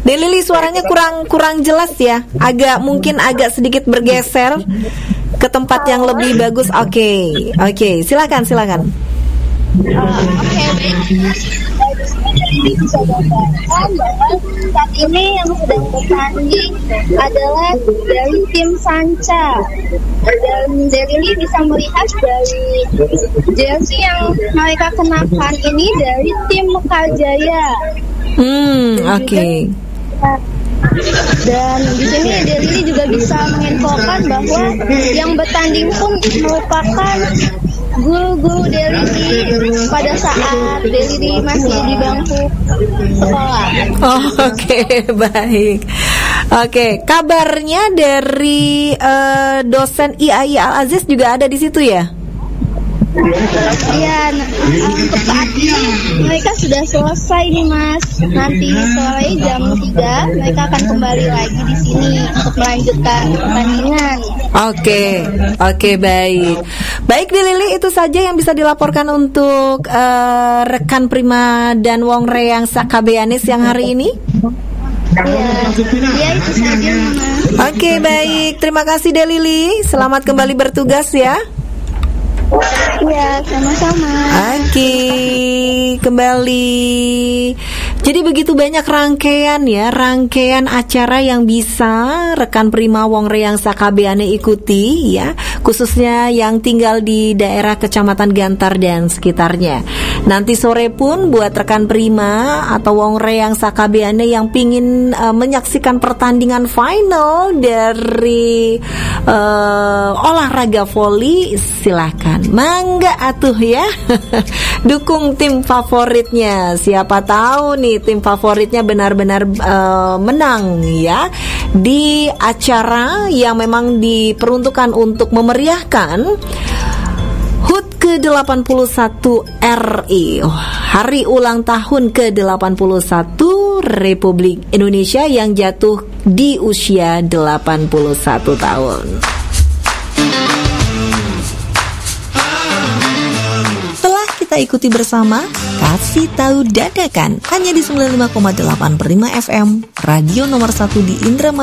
Lili suaranya kurang jelas ya. Mungkin agak sedikit bergeser ke tempat yang lebih bagus. Oke, silakan. Oke, baik. Ini bisa gambarkan bahwa saat ini yang sedang bertanding adalah dari tim Sanca, dan Lili bisa melihat dari jersey yang mereka kenakan ini dari tim Mekarjaya. Oke. Dan di sini Lili juga bisa menginfokan bahwa yang bertanding pun merupakan guru-guru Lili pada saat Lili masih di bangku sekolah. Oke, baik. Oke, kabarnya dari dosen IAI Al Aziz juga ada di situ ya? Iya, untuk saat ini mereka sudah selesai nih Mas. Nanti sore jam 3 mereka akan kembali lagi di sini untuk melanjutkan pertandingan. Oke, baik. Baik di Lili, itu saja yang bisa dilaporkan untuk rekan Prima dan Wong Reang Sakabeanis yang hari ini. Iya, itu saja Mas. Oke, baik. Terima kasih Lili. Selamat kembali bertugas ya. Iya, sama-sama. Oke, kembali. Jadi begitu banyak rangkaian acara yang bisa rekan Prima Wong Reang Sakabeane ikuti ya, khususnya yang tinggal di daerah Kecamatan Gantar dan sekitarnya. Nanti sore pun buat rekan Prima atau Wong Reang Sakabeane yang pingin menyaksikan pertandingan final dari olahraga voli, silakan. Mangga atuh ya. Dukung tim favoritnya. Siapa tahu nih tim favoritnya benar-benar menang ya di acara yang memang diperuntukkan untuk memeriahkan HUT ke-81 RI, hari ulang tahun ke-81 Republik Indonesia yang jatuh di usia 81 tahun. Kita ikuti bersama Kasih Tahu Dadakan hanya di 95,8 Prima FM, radio nomor 1 di Indramayu.